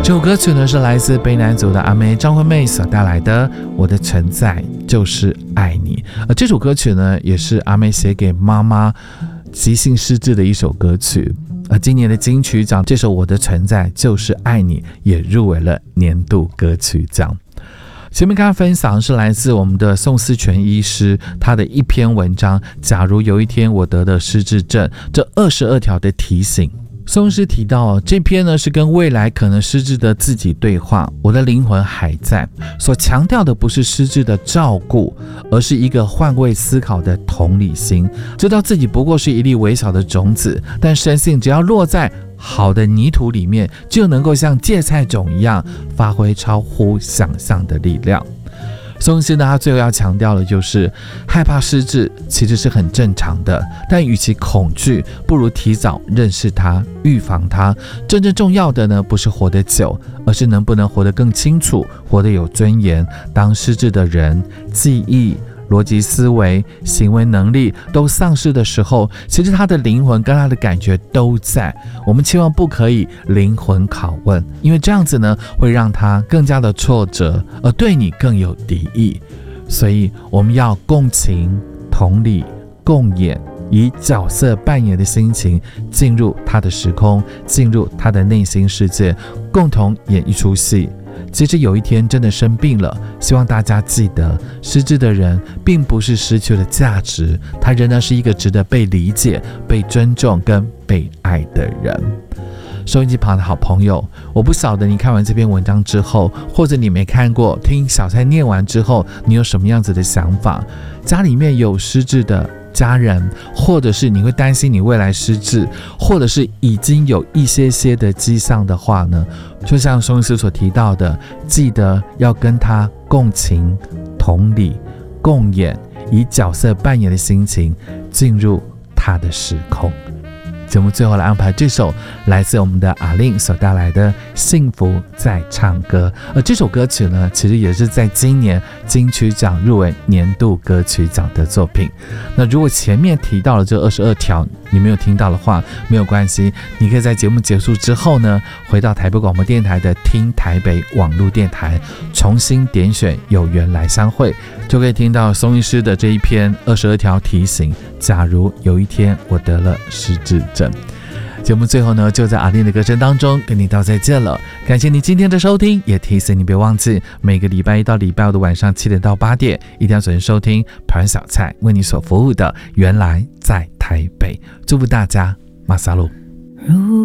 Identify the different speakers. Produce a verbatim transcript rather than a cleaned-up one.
Speaker 1: 这首歌曲呢是来自卑南族的阿妹张惠妹所带来的《我的存在就是爱你》。而这首歌曲呢也是阿妹写给妈妈急性失智的一首歌曲。而今年的金曲奖，这首《我的存在就是爱你》也入围了年度歌曲奖。前面刚刚分享是来自我们的宋思全医师他的一篇文章，假如有一天我得了失智症，这二十二条的提醒。宋医师提到，这篇呢是跟未来可能失智的自己对话，我的灵魂还在，所强调的不是失智的照顾，而是一个换位思考的同理心，知道自己不过是一粒微小的种子，但深信只要落在好的泥土里面，就能够像芥菜种一样发挥超乎想象的力量。宋医师呢，他最后要强调的就是害怕失智其实是很正常的，但与其恐惧，不如提早认识它，预防它。真正重要的呢，不是活得久，而是能不能活得更清楚，活得有尊严。当失智的人记忆、逻辑思维、行为能力都丧失的时候，其实他的灵魂跟他的感觉都在。我们千万不可以灵魂拷问，因为这样子呢，会让他更加的挫折，而对你更有敌意。所以我们要共情、同理、共演，以角色扮演的心情进入他的时空，进入他的内心世界，共同演一出戏。即使有一天真的生病了，希望大家记得，失智的人并不是失去了价值，他仍然是一个值得被理解、被尊重跟被爱的人。收音机旁的好朋友，我不晓得你看完这篇文章之后，或者你没看过，听小蔡念完之后，你有什么样子的想法？家里面有失智的家人，或者是你会担心你未来失智，或者是已经有一些些的迹象的话呢，就像宋医师所提到的，记得要跟他共情、同理、共演，以角色扮演的心情进入他的时空。节目最后来安排这首来自我们的阿令所带来的《幸福在唱歌》，而这首歌曲呢，其实也是在今年金曲奖入围年度歌曲奖的作品。那如果前面提到了这二十二条你没有听到的话，没有关系，你可以在节目结束之后呢，回到台北广播电台的听台北网络电台，重新点选有缘来相会，就可以听到宋医师的这一篇二十二条提醒，假如有一天我得了失智症。节目最后呢，就在阿令的歌声当中跟你道再见了。感谢你今天的收听，也提醒你别忘记每个礼拜一到礼拜五的晚上七点到八点，一定要准时收听台湾小菜为你所服务的原来在台北。祝福大家，马萨路。